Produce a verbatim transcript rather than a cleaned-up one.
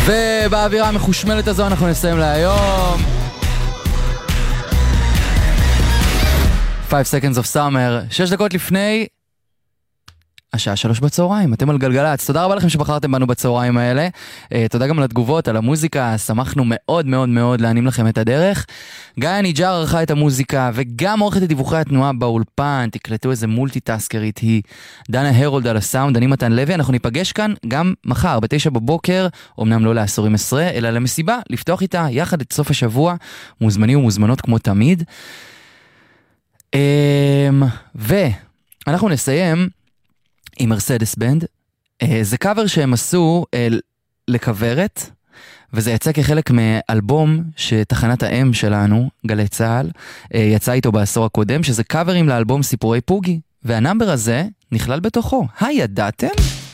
ובאווירה המחושמלת הזו אנחנו נסיים להיום. five seconds of summer, שש דקות לפני השעה שלוש בצהריים, אתם על גלגלץ. תודה רבה לכם שבחרתם בנו בצהריים האלה. uh, תודה גם על התגובות, על המוזיקה, שמחנו מאוד מאוד מאוד להנים לכם את הדרך. גיא ניג'ר ערכה את המוזיקה, וגם עורכת את דיווחי התנועה באולפן. תקלטו איזה מולטיטאסקרית היא. דנה הרולד על הסאונד, אני מתן לוי. אנחנו ניפגש כאן גם מחר, בתשע בבוקר, אמנם לא לעשורים עשרה, אלא למסיבה, לפתוח איתה יחד את סוף השבוע. מוזמנים ומוזמנות כמו תמיד. Um, ואנחנו נסיים עם מרסדס בנד. uh, זה קאבר שהם עשו uh, לכברת, וזה יצא כחלק מאלבום שתחנת האם שלנו, גלי צהל, uh, יצא איתו בעשור הקודם, שזה קאברים לאלבום סיפורי פוגי, והנאמבר הזה נכלל בתוכו. הידעתם?